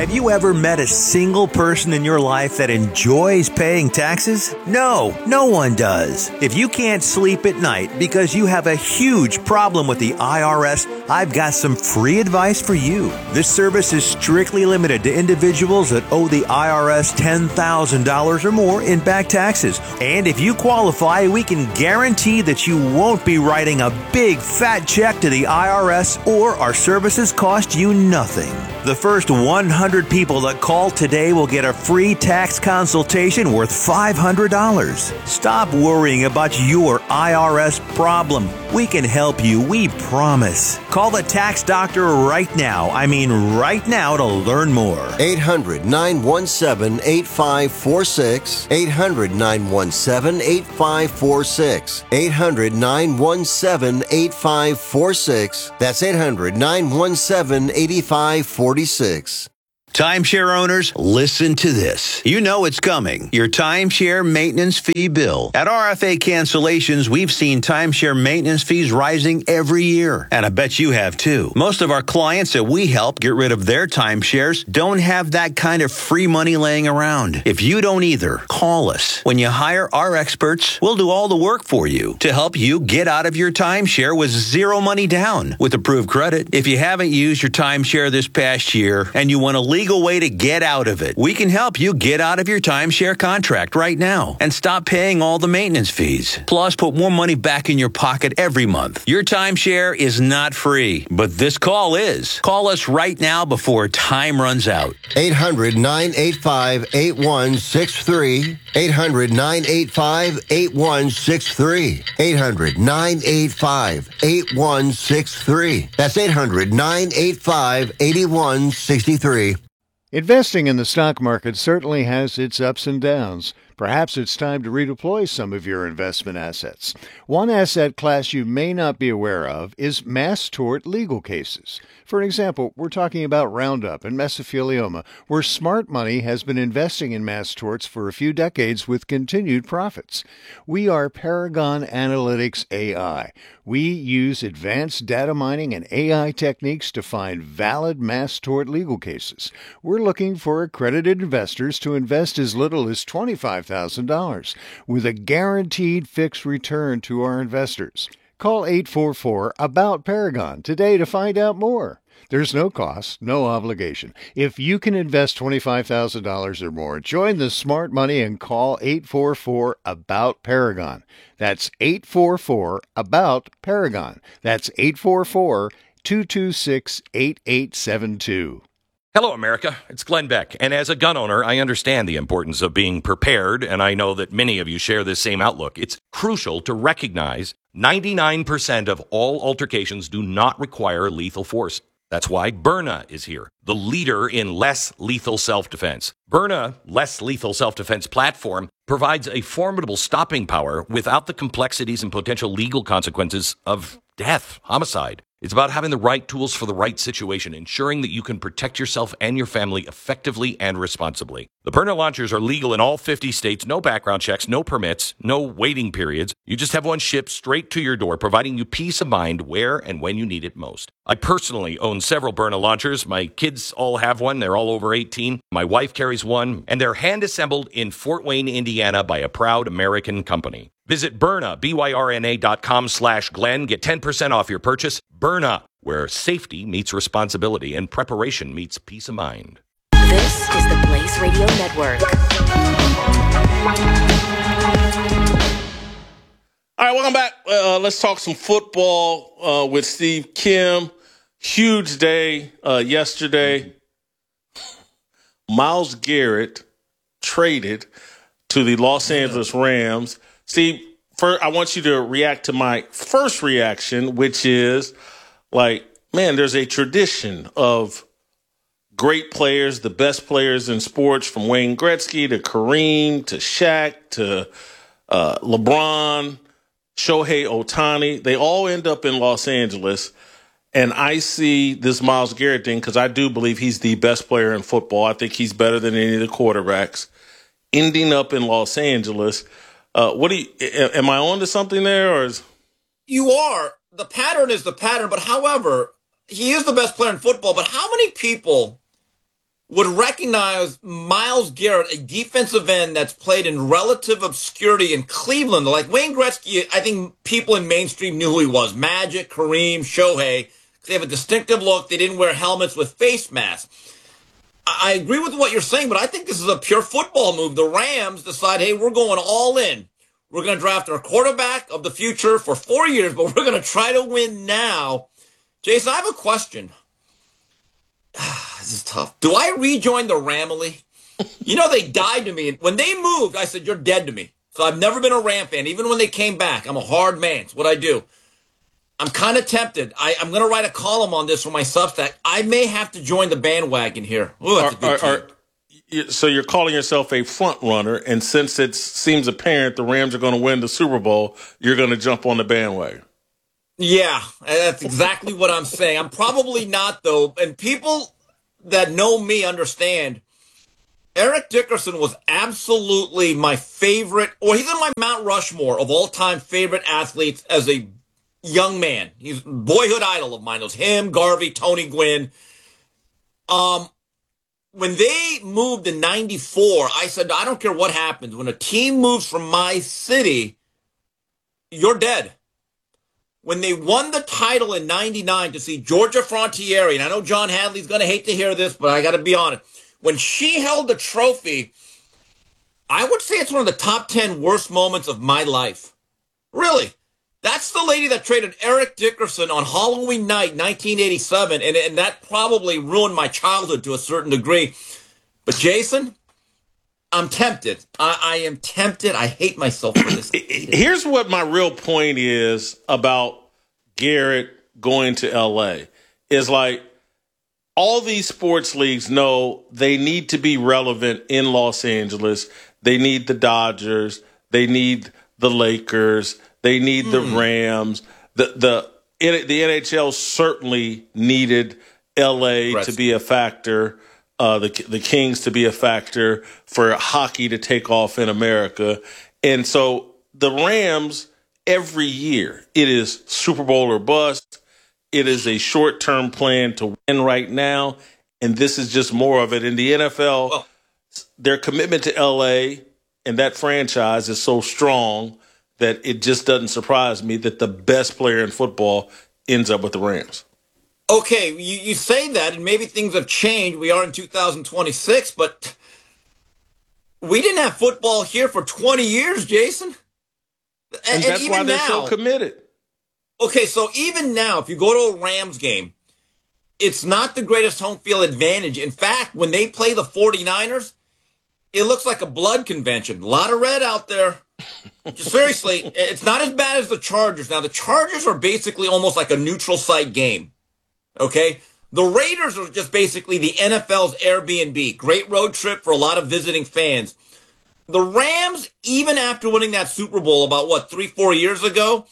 Have you ever met a single person in your life that enjoys paying taxes? No, no one does. If you can't sleep at night because you have a huge problem with the IRS, I've got some free advice for you. This service is strictly limited to individuals that owe the IRS $10,000 or more in back taxes. And if you qualify, we can guarantee that you won't be writing a big fat check to the IRS, or our services cost you nothing. The first 100 people that call today will get a free tax consultation worth $500. Stop worrying about your IRS problem. We can help you, we promise. Call the tax doctor right now. I mean right now, to learn more. 800-917-8546. 800-917-8546. 800-917-8546. That's 800-917-8546. Timeshare owners, listen to this. You know it's coming. Your timeshare maintenance fee bill. At RFA Cancellations, we've seen timeshare maintenance fees rising every year. And I bet you have too. Most of our clients that we help get rid of their timeshares don't have that kind of free money laying around. If you don't either, call us. When you hire our experts, we'll do all the work for you to help you get out of your timeshare with zero money down with approved credit. If you haven't used your timeshare this past year and you want to legal way to get out of it, we can help you get out of your timeshare contract right now and stop paying all the maintenance fees. Plus, put more money back in your pocket every month. Your timeshare is not free, but this call is. Call us right now before time runs out. 800-985-8163. 800-985-8163. 800-985-8163. That's 800-985-8163. Investing in the stock market certainly has its ups and downs. Perhaps it's time to redeploy some of your investment assets. One asset class you may not be aware of is mass tort legal cases. For example, we're talking about Roundup and mesothelioma, where smart money has been investing in mass torts for a few decades with continued profits. We are Paragon Analytics AI. We use advanced data mining and AI techniques to find valid mass tort legal cases. We're looking for accredited investors to invest as little as $25,000 with a guaranteed fixed return to our investors. Call 844-ABOUT-PARAGON today to find out more. There's no cost, no obligation. If you can invest $25,000 or more, join the smart money and call 844-ABOUT-PARAGON. That's 844-ABOUT-PARAGON. That's 844-226-8872. Hello, America. It's Glenn Beck. And as a gun owner, I understand the importance of being prepared, and I know that many of you share this same outlook. It's crucial to recognize 99% of all altercations do not require lethal force. That's why Byrna is here, the leader in less lethal self-defense. Byrna, less lethal self-defense platform, provides a formidable stopping power without the complexities and potential legal consequences of death, homicide. It's about having the right tools for the right situation, ensuring that you can protect yourself and your family effectively and responsibly. The Byrna launchers are legal in all 50 states, no background checks, no permits, no waiting periods. You just have one shipped straight to your door, providing you peace of mind where and when you need it most. I personally own several Byrna launchers. My kids all have one. They're all over 18. My wife carries one, and they're hand-assembled in Fort Wayne, Indiana by a proud American company. Visit Byrna, BYRNA.com/Glenn. Get 10% off your purchase. Byrna, where safety meets responsibility and preparation meets peace of mind. This is the Blaze Radio Network. All right, welcome back. Let's talk some football with Steve Kim. Huge day yesterday. Myles Garrett traded to the Los Angeles Rams. Steve, first, I want you to react to my first reaction, which is like, man, there's a tradition of great players, the best players in sports, from Wayne Gretzky to Kareem to Shaq to LeBron, Shohei Ohtani. They all end up in Los Angeles. And I see this Myles Garrett thing because I do believe he's the best player in football. I think he's better than any of the quarterbacks. Ending up in Los Angeles. Am I on to something there? Or You are. The pattern is the pattern. But however, he is the best player in football. But how many people would recognize Myles Garrett, a defensive end that's played in relative obscurity in Cleveland. Like Wayne Gretzky, I think people in mainstream knew who he was. Magic, Kareem, Shohei. They have a distinctive look. They didn't wear helmets with face masks. I agree with what you're saying, but I think this is a pure football move. The Rams decide, hey, we're going all in. We're going to draft our quarterback of the future for 4 years, but we're going to try to win now. Jason, I have a question. This is tough. Do I rejoin the Ramily? You know, they died to me. When they moved, I said, you're dead to me. So I've never been a Ram fan. Even when they came back, I'm a hard man. It's what I do. I'm kind of tempted. I'm going to write a column on this for my Substack. I may have to join the bandwagon here. Ooh, that's a good team. So you're calling yourself a front runner, and since it seems apparent the Rams are going to win the Super Bowl, you're going to jump on the bandwagon. Yeah, that's exactly what I'm saying. I'm probably not, though. And people that know me understand Eric Dickerson was absolutely my favorite, or he's in my Mount Rushmore of all-time favorite athletes as a young man. He's a boyhood idol of mine. It was him, Garvey, Tony Gwynn. When they moved in 94, I said, I don't care what happens. When a team moves from my city, you're dead. When they won the title in 99 to see Georgia Frontiere, and I know John Hadley's going to hate to hear this, but I got to be honest. When she held the trophy, I would say it's one of the top 10 worst moments of my life. Really. That's the lady that traded Eric Dickerson on Halloween night, 1987, and that probably ruined my childhood to a certain degree. But Jason, I'm tempted. I am tempted. I hate myself for this. Here's what my real point is about Garrett going to L.A. is like all these sports leagues know they need to be relevant in Los Angeles. They need the Dodgers. They need the Lakers. They need the Rams. The NHL certainly needed L.A. to be a factor. The Kings to be a factor for hockey to take off in America. And so the Rams, every year, it is Super Bowl or bust. It is a short-term plan to win right now. And this is just more of it. In the NFL, their commitment to L.A. and that franchise is so strong that it just doesn't surprise me that the best player in football ends up with the Rams. Okay, you say that, and maybe things have changed. We are in 2026, but we didn't have football here for 20 years, Jason. And that's why they're so committed. Okay, so even now, if you go to a Rams game, it's not the greatest home field advantage. In fact, when they play the 49ers, it looks like a blood convention. A lot of red out there. Seriously, it's not as bad as the Chargers. Now, the Chargers are basically almost like a neutral site game. Okay? The Raiders are just basically the NFL's Airbnb. Great road trip for a lot of visiting fans. The Rams, even after winning that Super Bowl about, 3-4 years ago,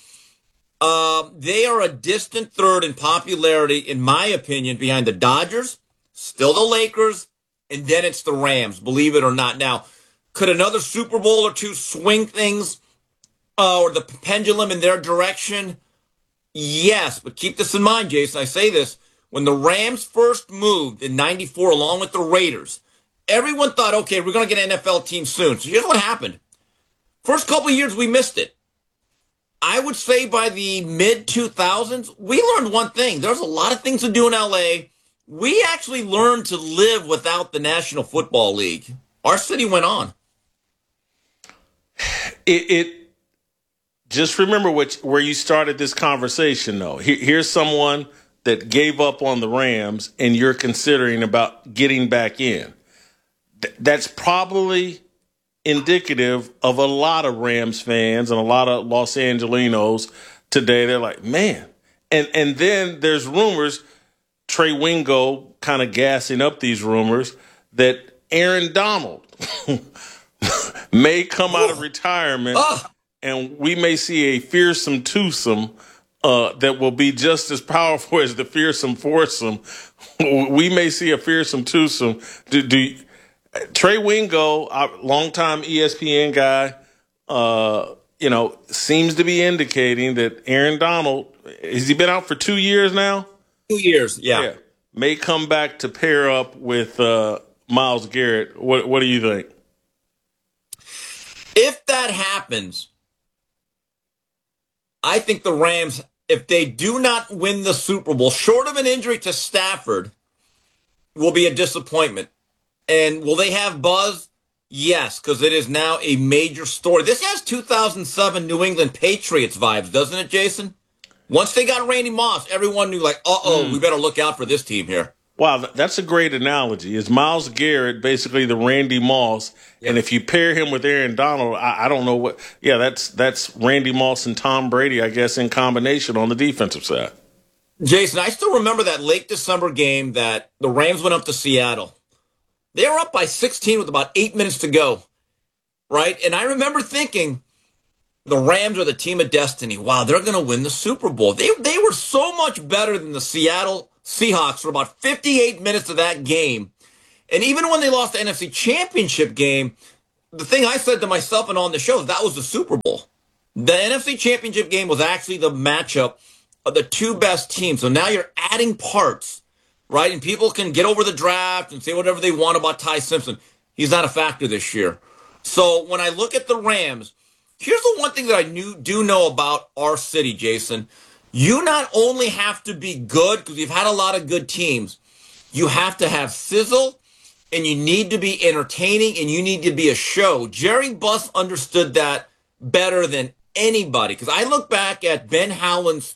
they are a distant third in popularity, in my opinion, behind the Dodgers, still the Lakers, and then it's the Rams, believe it or not. Now, could another Super Bowl or two swing things or the pendulum in their direction? Yes, but keep this in mind, Jason. I say this. When the Rams first moved in 94 along with the Raiders, everyone thought, okay, we're going to get an NFL team soon. So here's what happened. First couple of years, we missed it. I would say by the mid-2000s, we learned one thing. There's a lot of things to do in L.A. We actually learned to live without the National Football League. Our city went on. It just remember where you started this conversation, though. Here's someone that gave up on the Rams, and you're considering about getting back in. That's probably indicative of a lot of Rams fans and a lot of Los Angelenos today. They're like, man. And then there's rumors, Trey Wingo kind of gassing up these rumors, that Aaron Donald may come out of retirement, and we may see a fearsome twosome that will be just as powerful as the fearsome foursome. We may see a fearsome twosome. Trey Wingo, longtime ESPN guy, seems to be indicating that Aaron Donald, has he been out for 2 years now? 2 years, yeah. May come back to pair up with Myles Garrett. What do you think? If that happens, I think the Rams, if they do not win the Super Bowl, short of an injury to Stafford, will be a disappointment. And will they have buzz? Yes, because it is now a major story. This has 2007 New England Patriots vibes, doesn't it, Jason? Once they got Randy Moss, everyone knew, like, we better look out for this team here. Wow, that's a great analogy. Is Myles Garrett basically the Randy Moss? Yeah. And if you pair him with Aaron Donald, I don't know what. Yeah, that's Randy Moss and Tom Brady, I guess, in combination on the defensive side. Jason, I still remember that late December game that the Rams went up to Seattle. They were up by 16 with about 8 minutes to go, right? And I remember thinking, the Rams are the team of destiny. Wow, they're going to win the Super Bowl. They were so much better than the Seattle Seahawks for about 58 minutes of that game. And even when they lost the NFC Championship game, the thing I said to myself and on the show, that was the Super Bowl. The NFC Championship game was actually the matchup of the two best teams. So now you're adding parts, right? And people can get over the draft and say whatever they want about Ty Simpson. He's not a factor this year. So when I look at the Rams, here's the one thing that I do know about our city, Jason. You not only have to be good, because we've had a lot of good teams, you have to have sizzle, and you need to be entertaining, and you need to be a show. Jerry Buss understood that better than anybody, because I look back at Ben Howland's